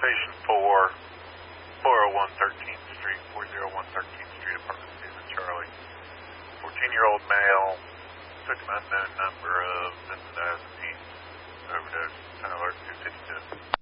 Station 4, 401 13th Street, 401 13th Street, apartment C, Charlie. 14-year-old male took an unknown number of